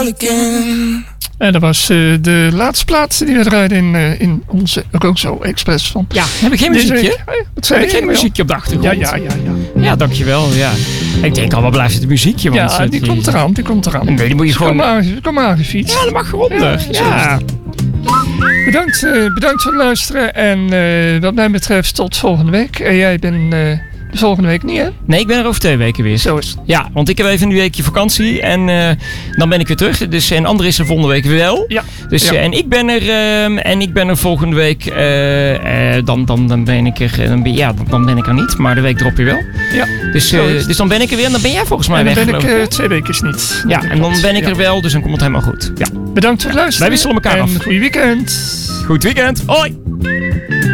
En dat was de laatste plaats die we draaiden in onze Rozo Express van. Ja, heb ik geen muziekje? Heb ik geen muziekje op de achtergrond? Ja. Ja, dankjewel. Ja. Ik denk al, wat blijft het muziekje? Want ja, die komt eraan. Nee, die moet je gewoon... Kom maar gefietst. Ja, dat mag eronder. Ja. Bedankt voor het luisteren. En wat mij betreft tot volgende week. Jij bent de volgende week niet, hè? Nee, ik ben er over 2 weken weer. Zo is het. Ja, want ik heb even een weekje vakantie en dan ben ik weer terug. Dus, en André is er volgende week wel. Ja. Dus, ja. En ik ben er volgende week. Dan ben ik er niet, maar de week erop weer wel. Ja. Dus dan ben ik er weer en dan ben jij volgens mij weg. En dan ben ik 2 weken niet. Ja, en dan ben ik er wel, dus dan komt het helemaal goed. Ja. Bedankt voor het luisteren. Wij wisselen elkaar af. En goed weekend. Goed weekend. Hoi!